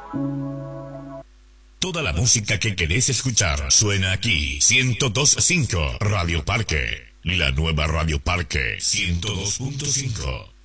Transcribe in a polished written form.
Toda la música que querés escuchar suena aquí. 102.5 Radio Parque. La nueva Radio Parque 102.5.